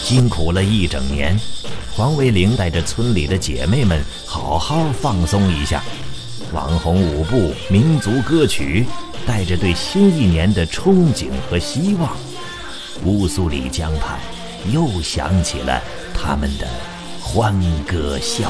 辛苦了一整年，黄维玲带着村里的姐妹们好好放松一下。网红舞步、民族歌曲，带着对新一年的憧憬和希望，乌苏里江畔又响起了他们的欢歌笑